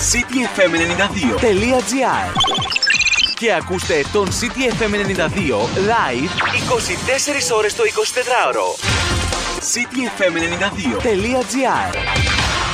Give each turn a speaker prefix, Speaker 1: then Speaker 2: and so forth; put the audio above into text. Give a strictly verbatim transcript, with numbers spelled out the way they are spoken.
Speaker 1: σι τι εφ εμ ενενήντα δύο τελεία τζι άρ και ακούστε τον σι τι εφ εμ ενενήντα δύο live είκοσι τέσσερις ώρες το εικοσιτετράωρο. σι τι εφ εμ ενενήντα δύο τελεία τζι άρ